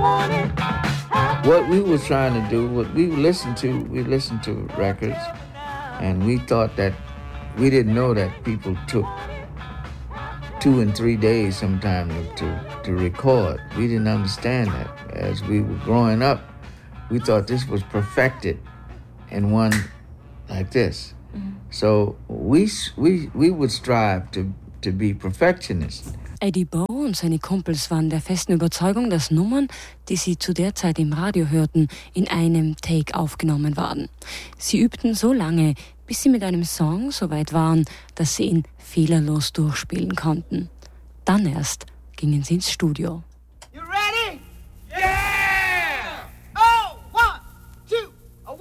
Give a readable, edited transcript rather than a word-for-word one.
What we were trying to do, what we listened to records, and we thought that we didn't know that people took 2 and 3 days sometimes to record. We didn't understand that. As we were growing up, we thought this was perfected in one like this. So we would strive to be perfectionists. Eddie Bo und seine Kumpels waren der festen Überzeugung, dass Nummern, die sie zu der Zeit im Radio hörten, in einem Take aufgenommen waren. Sie übten so lange, bis sie mit einem Song so weit waren, dass sie ihn fehlerlos durchspielen konnten. Dann erst gingen sie ins Studio.